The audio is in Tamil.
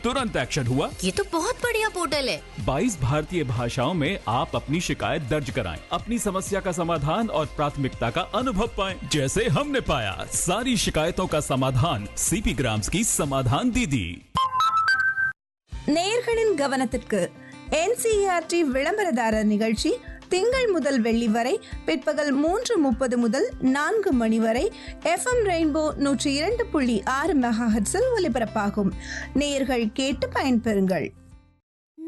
तुरंत एक्शन हुआ। ये तो बहुत बढ़िया पोर्टल है। 22 भारतीय भाषाओं में आप अपनी शिकायत दर्ज कराएं, अपनी समस्या का समाधान और प्राथमिकता का अनुभव पाएं, जैसे हमने पाया। सारी शिकायतों का समाधान CP ग्राम्स की समाधान दीदी। நேயர்களின் கவனத்திற்கு NCERT விளம்பரதாரர் நிகழ்ச்சி திங்கள் முதல் வெள்ளி வரை பிற்பகல் 3:30 முதல் 4 மணி வரை FM ரெயின்போ 102.6 மெகாஹெர்ட்ஸில் ஒலிபரப்பாகும். நேயர்கள் கேட்டு பயன்பெறுங்கள்.